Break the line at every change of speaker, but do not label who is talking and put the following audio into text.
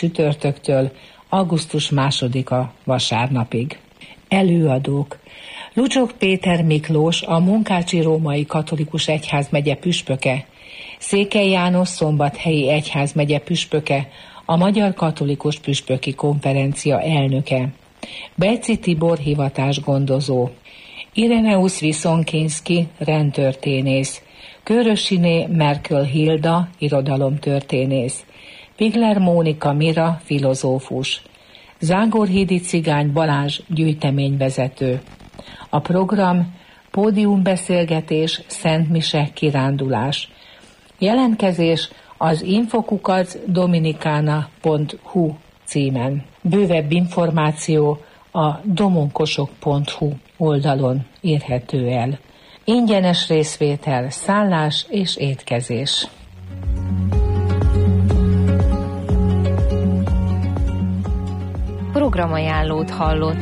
csütörtöktől augusztus 2-a vasárnapig. Előadók: Lucsok Péter Miklós, a Munkácsi Római Katolikus Egyházmegye püspöke, Székely János Szombathelyi Egyházmegye püspöke, a Magyar Katolikus Püspöki Konferencia elnöke, Bejci Tibor hivatásgondozó, Ireneusz Viszonkinszki rendtörténész, Körösiné Merkel Hilda irodalomtörténész, Pigler Mónika Mira filozófus, Zágorhídi Cigány Balázs gyűjteményvezető. A program: pódiumbeszélgetés, szentmise, kirándulás. Jelentkezés az info@dominicana.hu címen. Bővebb információ a domonkosok.hu oldalon érhető el. Ingyenes részvétel, szállás és étkezés.
Programajánlót hallott.